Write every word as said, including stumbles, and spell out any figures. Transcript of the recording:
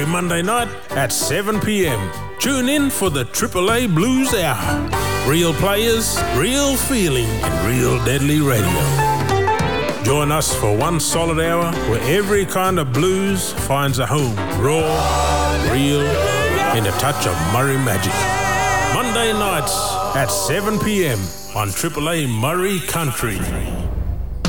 Monday night at seven p.m. Tune in for the Triple A Blues Hour. Real players, real feeling, and real deadly radio. Join us for one solid hour where every kind of blues finds a home. Raw, real, and a touch of Murray magic. Monday nights at seven p.m. on Triple A Murray Country.